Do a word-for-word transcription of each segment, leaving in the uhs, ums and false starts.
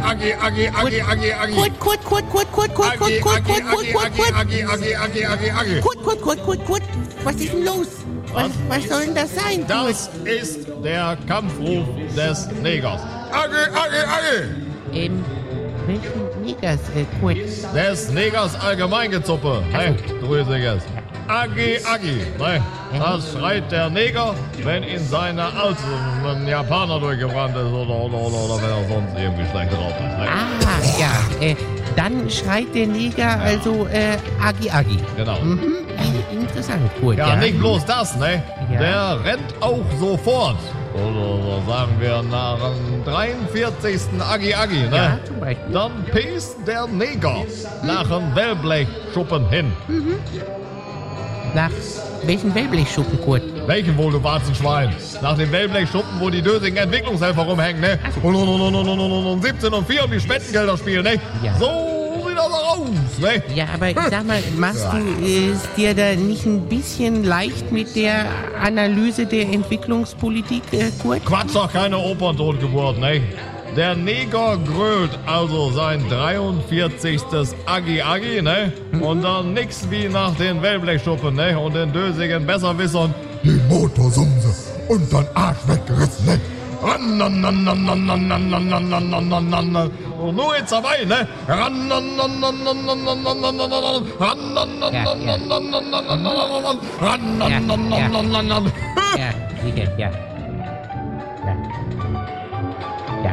Agi, Agi, Agi, Agi, Agi. Kurt, Kurt, Kurt, Kurt, Kurt, Kurt, Kurt, Agi, Kurt, Agi, Kurt, Kurt, Agi, Kurt, Kurt. Agi, Agi, Agi, Agi, Agi. Kurt, Kurt, Kurt, Kurt, Kurt. Was ist denn los? Was, was soll denn das sein, Kurt? Das ist der Kampfruf des Negers. Agi, Agi, Agi. Ähm, welchen Negers, äh, Kurt? Des Negers Allgemeingezuppe. Hey, Drüsiges. Agi, Agi. Ne? Das schreit der Neger, wenn ihn seine Alte, ein Japaner durchgebrannt ist oder, oder, oder, oder wenn er sonst irgendwie schlecht drauf ist. Ne? Ah, ja, äh, dann schreit der Neger also, äh, Agi, Agi. Genau. Mhm, interessant, Kurt, ja. Ja, nicht bloß das, ne? Ja. Der rennt auch sofort. Oder so sagen wir nach dem dreiundvierzigsten Agi Agi, ne? Ja, zum Beispiel. Dann pest der Neger nach dem Wellblechschuppen hin. Nach welchen Wellblechschuppen, Kurt? Welchen wohl, du Warzenschwein? Nach dem Wellblechschuppen, wo die dösigen Entwicklungshelfer rumhängen, ne? Und, und, und, und, und, und, und siebzehn und vier um die Spendengelder spielen, ne? Ja. So sieht das aus, ne? Ja, aber sag mal, machst du es dir da nicht ein bisschen leicht mit der Analyse der Entwicklungspolitik, äh, Kurt? Quatsch, doch keine Operntotgeburt, ne? Der Neger grölt also sein dreiundvierzigstes Agi Agi, ne? Und dann nix wie nach den Wellblechschuppen, ne? Und den dösigen Besserwissern die Motorsumse und dann Arsch weggerissen, ne? Ran, nan, nan, nan, nan, nan, nan, nan, nan, nan, nan, nan, nan, nan. Und nur jetzt dabei, ne? Ran, nan, nan, nan, nan, nan, nan, nan, nan, nan, nan. Ran, nan, nan, nan, nan, nan, nan, nan, nan, nan, nan. Ran, nan, nan, nan, nan, nan, nan. Ja, sicher, ja. Ja. Ja.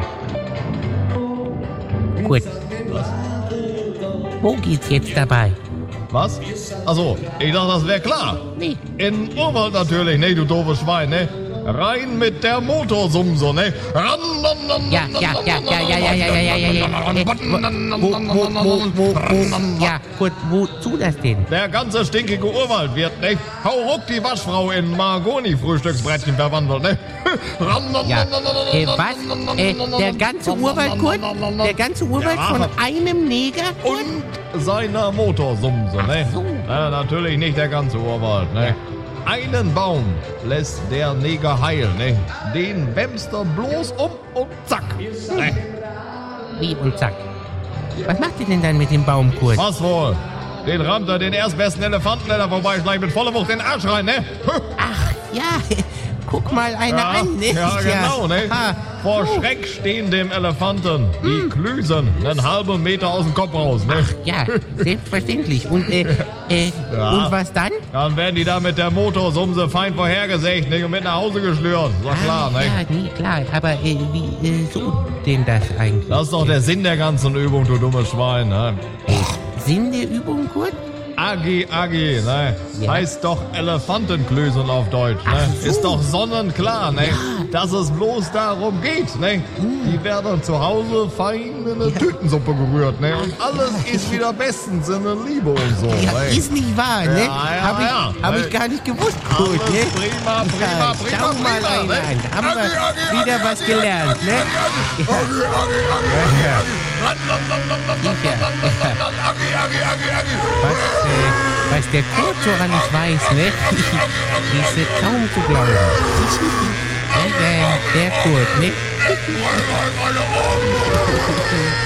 Gut. Wo geht's jetzt dabei? Was? Achso, ich dachte, das wäre klar. Nee. In Urwald natürlich, ne, du doofes Schwein, ne? Rein mit der Motorsumse, ne? Ran, nan, nan, Ja, ja, ja, ja, ja, ja, ja, ja, ja, ja, ja. Wo, wo, wo, wo, wo, ja, Kurt, wozu das denn? Der ganze stinkige Urwald wird, ne? Hauruck die Waschfrau in Mahagoni-Frühstücksbrettchen verwandelt, ne? Ran, nan, Ja, nan, nan, nan, äh, nan, was? nan, nan, Äh, nan, der nan, ganze nan, Urwald, nan, Kurt? nan, nan, nan. Der ganze Urwald Ja. von einem Neger, Kurt? Und seiner Motorsumse, ne? Ach so. Na, natürlich nicht der ganze Urwald, ne? Einen Baum lässt der Neger heilen, ne? Den wämst er bloß um und zack. Ne? Wie und zack. Was macht ihr denn dann mit dem Baum, Kurt? Was wohl? Den rammt er den erstbesten Elefanten, der da vorbeischleicht, mit voller Wucht den Arsch rein, ne? Ach, ja, guck mal einer Ja, an, ne? ja, genau, ne? Ha. Vor Schreck stehen dem Elefanten die Klüsen einen halben Meter aus dem Kopf raus, ne? Ja, selbstverständlich. Und, äh, äh, Ja. und was dann? Dann werden die da mit der Motorsumse fein vorhergesägt, ne? Und mit nach Hause geschlürt. Ist doch klar, ah, ne? Ja, nee, klar. Aber äh, wie äh, so denn das eigentlich? Das ist doch der Sinn der ganzen Übung, du dummes Schwein, ne? Sinn der Übung, Kurt? Agi Agi, ne? Ja. Heißt doch Elefantenklößen auf Deutsch, ne? Ach so. Ist doch sonnenklar, ne? Dass es bloß darum geht, ne? Die werden zu Hause fein in eine Tütensuppe gerührt, ne? Und alles ist wieder bestens in der Liebe und so, Ja, ne? ist nicht wahr, ne? Ja, ja, hab ich, ja. hab Ne? ich gar nicht gewusst, Kurt, Alles ne? prima, prima, Ja, prima, schau mal prima, einer ne? an. Haben Agi, wir Agi, wieder Agi, was Agi, gelernt, Agi, ne? Agi, Agi, Agi, Agi, Ja. Ran, nan, nan, nan, nan, nan, Sicher. nan, nan, nan, Agi, Agi, Agi, Agi. Was, äh, was der Kurt so an nicht weiß, ne? Ist äh, kaum zu glauben. Ja, der, der Kurt, ne? Meine Augen.